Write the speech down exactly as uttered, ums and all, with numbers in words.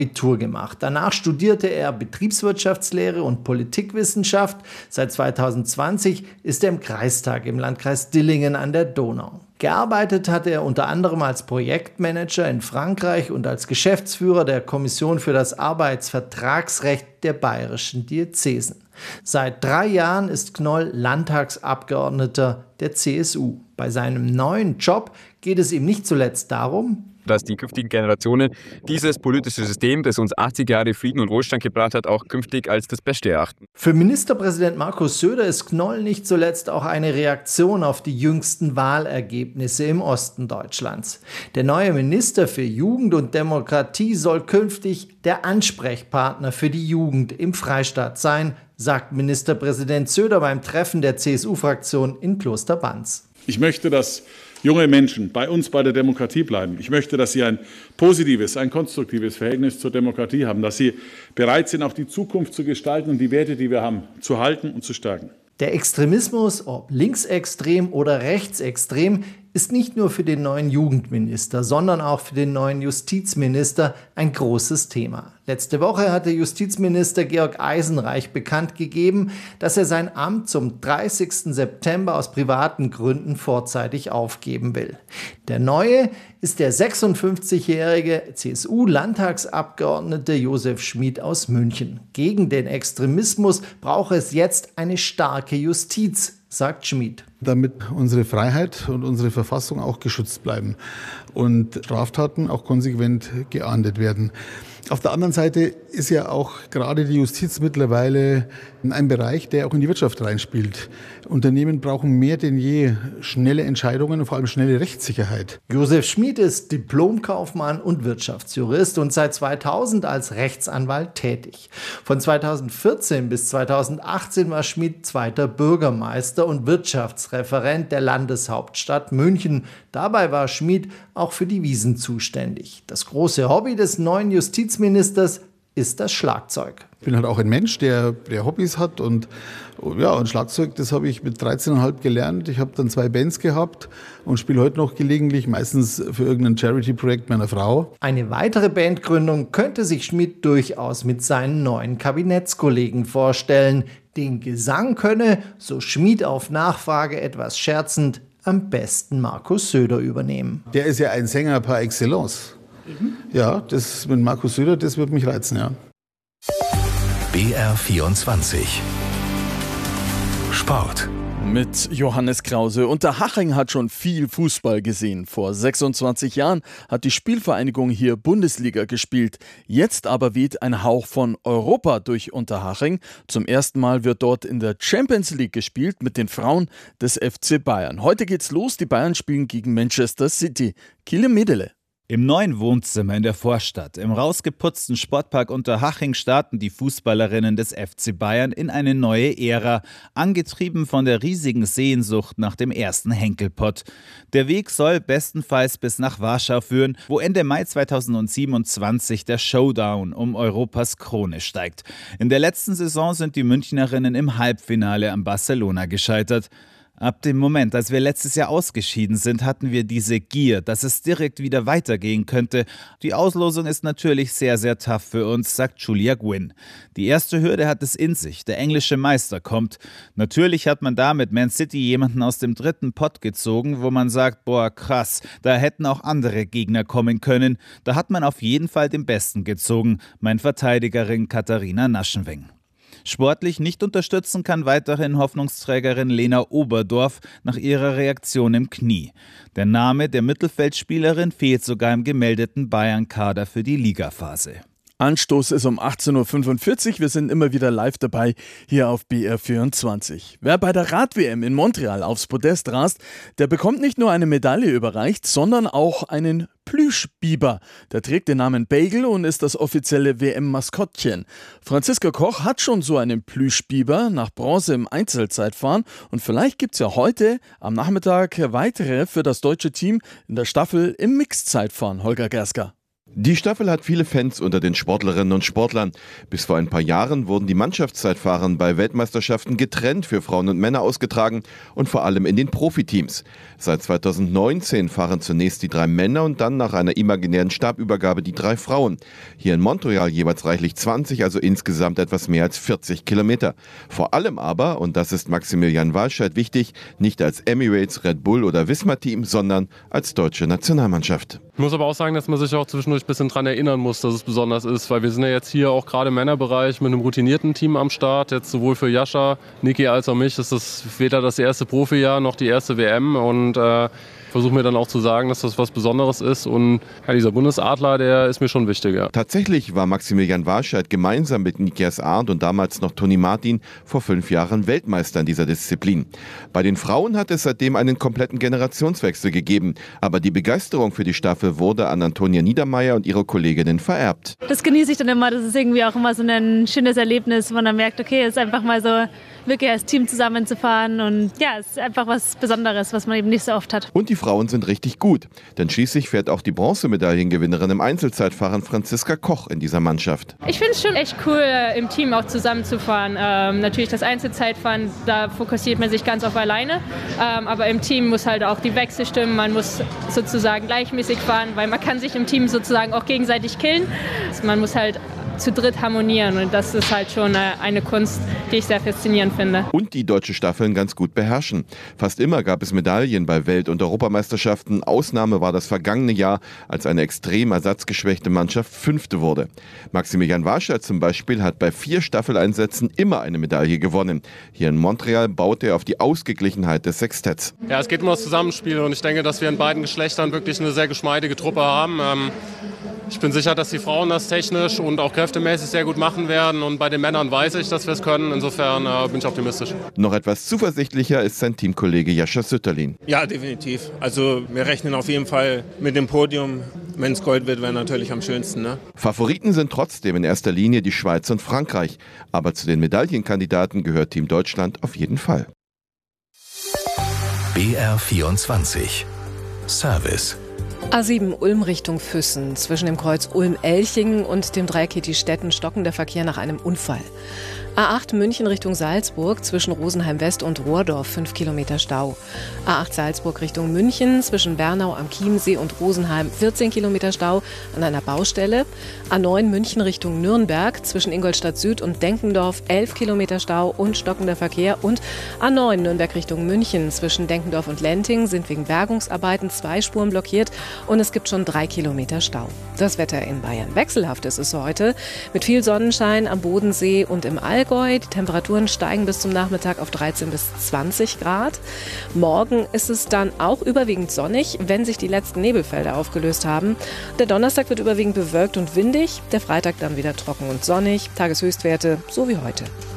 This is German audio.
Abitur gemacht. Danach studierte er Betriebswirtschaftslehre und Politikwissenschaft. Seit zweitausendzwanzig ist er im Kreistag im Landkreis Dillingen an der Donau. Gearbeitet hatte er unter anderem als Projektmanager in Frankreich und als Geschäftsführer der Kommission für das Arbeitsvertragsrecht der bayerischen Diözesen. Seit drei Jahren ist Knoll Landtagsabgeordneter der C S U. Bei seinem neuen Job geht es ihm nicht zuletzt darum, dass die künftigen Generationen dieses politische System, das uns achtzig Jahre Frieden und Wohlstand gebracht hat, auch künftig als das Beste erachten. Für Ministerpräsident Markus Söder ist Knoll nicht zuletzt auch eine Reaktion auf die jüngsten Wahlergebnisse im Osten Deutschlands. Der neue Minister für Jugend und Demokratie soll künftig der Ansprechpartner für die Jugend im Freistaat sein, sagt Ministerpräsident Söder beim Treffen der C S U-Fraktion in Klosterbanz. Ich möchte, dass junge Menschen bei uns bei der Demokratie bleiben. Ich möchte, dass sie ein positives, ein konstruktives Verhältnis zur Demokratie haben, dass sie bereit sind, auch die Zukunft zu gestalten und die Werte, die wir haben, zu halten und zu stärken. Der Extremismus, ob linksextrem oder rechtsextrem, ist nicht nur für den neuen Jugendminister, sondern auch für den neuen Justizminister ein großes Thema. Letzte Woche hatte Justizminister Georg Eisenreich bekannt gegeben, dass er sein Amt zum dreißigsten September aus privaten Gründen vorzeitig aufgeben will. Der Neue ist der sechsundfünfzigjährige C S U-Landtagsabgeordnete Josef Schmid aus München. Gegen den Extremismus brauche es jetzt eine starke Justiz, sagt Schmid. Damit unsere Freiheit und unsere Verfassung auch geschützt bleiben und Straftaten auch konsequent geahndet werden. Auf der anderen Seite ist ja auch gerade die Justiz mittlerweile ein Bereich, der auch in die Wirtschaft reinspielt. Unternehmen brauchen mehr denn je schnelle Entscheidungen und vor allem schnelle Rechtssicherheit. Josef Schmid ist Diplomkaufmann und Wirtschaftsjurist und seit zweitausend als Rechtsanwalt tätig. Von zweitausendvierzehn bis zweitausendachtzehn war Schmid zweiter Bürgermeister und Wirtschaftsreferent der Landeshauptstadt München. Dabei war Schmid auch für die Wiesn zuständig. Das große Hobby des neuen Justizministers ist das Schlagzeug. Ich bin halt auch ein Mensch, der, der Hobbys hat und ja, und Schlagzeug, das habe ich mit dreizehn Komma fünf gelernt. Ich habe dann zwei Bands gehabt und spiele heute noch gelegentlich, meistens für irgendein Charity-Projekt meiner Frau. Eine weitere Bandgründung könnte sich Schmid durchaus mit seinen neuen Kabinettskollegen vorstellen. Den Gesang könne, so Schmid auf Nachfrage etwas scherzend, am besten Markus Söder übernehmen. Der ist ja ein Sänger par excellence. Mhm. Ja, das mit Markus Söder, das wird mich reizen, ja. B R vierundzwanzig Sport. Mit Johannes Krause. Unterhaching hat schon viel Fußball gesehen. Vor sechsundzwanzig Jahren hat die Spielvereinigung hier Bundesliga gespielt. Jetzt aber weht ein Hauch von Europa durch Unterhaching. Zum ersten Mal wird dort in der Champions League gespielt mit den Frauen des F C Bayern. Heute geht's los. Die Bayern spielen gegen Manchester City. Kile Medele. Im neuen Wohnzimmer in der Vorstadt, im rausgeputzten Sportpark Unterhaching starten die Fußballerinnen des F C Bayern in eine neue Ära, angetrieben von der riesigen Sehnsucht nach dem ersten Henkelpott. Der Weg soll bestenfalls bis nach Warschau führen, wo Ende Mai zweitausendsiebenundzwanzig der Showdown um Europas Krone steigt. In der letzten Saison sind die Münchnerinnen im Halbfinale am Barcelona gescheitert. Ab dem Moment, als wir letztes Jahr ausgeschieden sind, hatten wir diese Gier, dass es direkt wieder weitergehen könnte. Die Auslosung ist natürlich sehr, sehr tough für uns, sagt Julia Gwynn. Die erste Hürde hat es in sich, der englische Meister kommt. Natürlich hat man da mit Man City jemanden aus dem dritten Pott gezogen, wo man sagt, boah krass, da hätten auch andere Gegner kommen können. Da hat man auf jeden Fall den Besten gezogen, mein Verteidigerin Katharina Naschenweng. Sportlich nicht unterstützen kann weiterhin Hoffnungsträgerin Lena Oberdorf nach ihrer Reaktion im Knie. Der Name der Mittelfeldspielerin fehlt sogar im gemeldeten Bayern-Kader für die Ligaphase. Anstoß ist um achtzehn Uhr fünfundvierzig. Wir sind immer wieder live dabei hier auf B R vierundzwanzig. Wer bei der Rad-W M in Montreal aufs Podest rast, der bekommt nicht nur eine Medaille überreicht, sondern auch einen Plüschbiber. Der trägt den Namen Bagel und ist das offizielle W M-Maskottchen. Franziska Koch hat schon so einen Plüschbiber nach Bronze im Einzelzeitfahren und vielleicht gibt es ja heute am Nachmittag weitere für das deutsche Team in der Staffel im Mixzeitfahren. Holger Gersker. Die Staffel hat viele Fans unter den Sportlerinnen und Sportlern. Bis vor ein paar Jahren wurden die Mannschaftszeitfahren bei Weltmeisterschaften getrennt für Frauen und Männer ausgetragen und vor allem in den Profiteams. Seit zweitausendneunzehn fahren zunächst die drei Männer und dann nach einer imaginären Stabübergabe die drei Frauen. Hier in Montreal jeweils reichlich zwanzig, also insgesamt etwas mehr als vierzig Kilometer. Vor allem aber, und das ist Maximilian Walscheid wichtig, nicht als Emirates, Red Bull oder Visma-Team, sondern als deutsche Nationalmannschaft. Ich muss aber auch sagen, dass man sich auch zwischendurch ein bisschen daran erinnern muss, dass es besonders ist, weil wir sind ja jetzt hier auch gerade im Männerbereich mit einem routinierten Team am Start. Jetzt sowohl für Jascha, Niki als auch mich ist das weder das erste Profijahr noch die erste W M und äh, versuche mir dann auch zu sagen, dass das was Besonderes ist und ja, dieser Bundesadler, der ist mir schon wichtig. Ja. Tatsächlich war Maximilian Walscheid gemeinsam mit Nikias Arndt und damals noch Toni Martin vor fünf Jahren Weltmeister in dieser Disziplin. Bei den Frauen hat es seitdem einen kompletten Generationswechsel gegeben, aber die Begeisterung für die Staffel wurde an Antonia Niedermeyer und ihre Kolleginnen vererbt. Das genieße ich dann immer, das ist irgendwie auch immer so ein schönes Erlebnis, wo man dann merkt, okay, es ist einfach mal so wirklich als Team zusammenzufahren und ja, es ist einfach was Besonderes, was man eben nicht so oft hat. Und die Frauen sind richtig gut, denn schließlich fährt auch die Bronzemedaillengewinnerin im Einzelzeitfahren Franziska Koch in dieser Mannschaft. Ich finde es schon echt cool, im Team auch zusammenzufahren. Ähm, natürlich das Einzelzeitfahren, da fokussiert man sich ganz auf alleine, ähm, aber im Team muss halt auch die Wechsel stimmen, man muss sozusagen gleichmäßig fahren, weil man kann sich im Team sozusagen auch gegenseitig killen. Man muss halt zu dritt harmonieren und das ist halt schon eine Kunst, die ich sehr faszinierend finde. Und die deutsche Staffeln ganz gut beherrschen. Fast immer gab es Medaillen bei Welt- und Europameisterschaften. Ausnahme war das vergangene Jahr, als eine extrem ersatzgeschwächte Mannschaft Fünfte wurde. Maximilian Walscheid zum Beispiel hat bei vier Staffeleinsätzen immer eine Medaille gewonnen. Hier in Montreal baut er auf die Ausgeglichenheit des Sextetts. Ja, es geht um das Zusammenspiel und ich denke, dass wir in beiden Geschlechtern wirklich eine sehr geschmeidige Truppe haben. Ähm, Ich bin sicher, dass die Frauen das technisch und auch kräftemäßig sehr gut machen werden. Und bei den Männern weiß ich, dass wir es können. Insofern äh, bin ich optimistisch. Noch etwas zuversichtlicher ist sein Teamkollege Jascha Sütterlin. Ja, definitiv. Also wir rechnen auf jeden Fall mit dem Podium. Wenn es Gold wird, wäre natürlich am schönsten. Ne? Favoriten sind trotzdem in erster Linie die Schweiz und Frankreich. Aber zu den Medaillenkandidaten gehört Team Deutschland auf jeden Fall. B R vierundzwanzig Service. A sieben Ulm Richtung Füssen. Zwischen dem Kreuz Ulm-Elchingen und dem Dreieck Stetten stockend der Verkehr nach einem Unfall. A acht München Richtung Salzburg, zwischen Rosenheim West und Rohrdorf fünf Kilometer Stau. A acht Salzburg Richtung München, zwischen Bernau am Chiemsee und Rosenheim vierzehn Kilometer Stau an einer Baustelle. A neun München Richtung Nürnberg, zwischen Ingolstadt Süd und Denkendorf elf Kilometer Stau und stockender Verkehr. Und A neun Nürnberg Richtung München, zwischen Denkendorf und Lenting sind wegen Bergungsarbeiten zwei Spuren blockiert und es gibt schon drei Kilometer Stau. Das Wetter in Bayern. Wechselhaft ist es heute, mit viel Sonnenschein am Bodensee und im Allgäu. Die Temperaturen steigen bis zum Nachmittag auf dreizehn bis zwanzig Grad. Morgen ist es dann auch überwiegend sonnig, wenn sich die letzten Nebelfelder aufgelöst haben. Der Donnerstag wird überwiegend bewölkt und windig, der Freitag dann wieder trocken und sonnig, Tageshöchstwerte so wie heute.